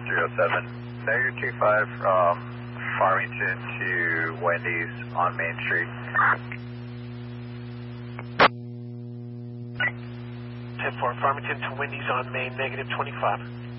307. Negative 25 from Farmington to Wendy's on Main Street. 10-4, Farmington to Wendy's on Main, negative 25.